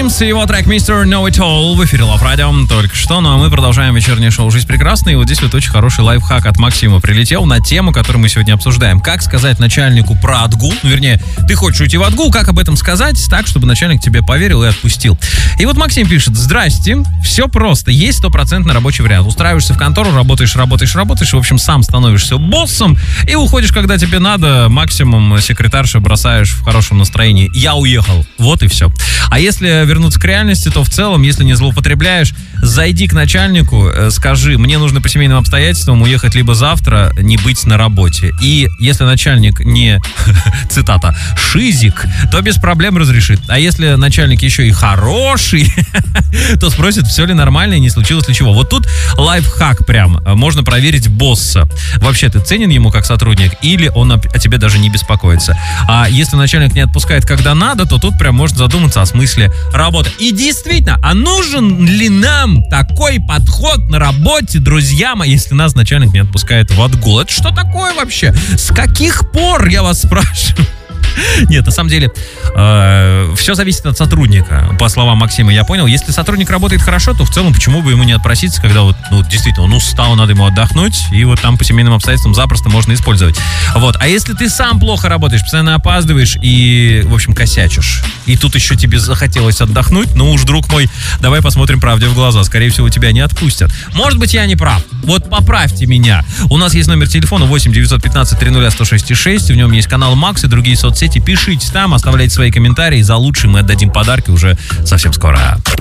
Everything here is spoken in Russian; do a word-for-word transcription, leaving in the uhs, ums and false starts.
Джеймс и его трек мистер Know It All в эфире Love Radio только что, ну а мы продолжаем вечернее шоу «Жизнь прекрасна». И вот здесь вот очень хороший лайфхак от Максима прилетел на тему, которую мы сегодня обсуждаем. Как сказать начальнику про отгул, ну, вернее, ты хочешь уйти в отгул, как об этом сказать так, чтобы начальник тебе поверил и отпустил. И вот Максим пишет: здрасте, все просто, есть стопроцентный рабочий вариант. Устраиваешься в контору, работаешь, работаешь, работаешь, в общем, сам становишься боссом и уходишь, когда тебе надо, максимум секретарша бросаешь в хорошем настроении. Я уехал. Вот и все. А если вернуться к реальности, то в целом, если не злоупотребляешь, зайди к начальнику, скажи: мне нужно по семейным обстоятельствам уехать либо завтра, не быть на работе. И если начальник не, цитата, шизик, то без проблем разрешит. А если начальник еще и хороший, то спросит, все ли нормально и не случилось ли чего. Вот тут лайфхак прям. Можно проверить босса. Вообще ты ценен ему как сотрудник или он о тебе даже не беспокоится. А если начальник не отпускает, когда надо, то тут прям можно задуматься о смысле работы. И действительно, а нужен ли нам такой подход на работе, друзья мои, если нас начальник не отпускает в отгул? Это что такое вообще? С каких пор, я вас спрашиваю? Нет, на самом деле, э, все зависит от сотрудника. По словам Максима, я понял, если сотрудник работает хорошо, то в целом почему бы ему не отпроситься, когда вот, ну, действительно он устал, надо ему отдохнуть, и вот там по семейным обстоятельствам запросто можно использовать. Вот. А если ты сам плохо работаешь, постоянно опаздываешь и, в общем, косячишь, и тут еще тебе захотелось отдохнуть, ну уж, друг мой, давай посмотрим правде в глаза. Скорее всего, тебя не отпустят. Может быть, я не прав. Вот поправьте меня. У нас есть номер телефона восемь девятьсот пятнадцать триста сто шесть шесть, в нем есть канал Макс и другие соцсети. Пишите там, оставляйте свои комментарии. За лучшие мы отдадим подарки уже совсем скоро.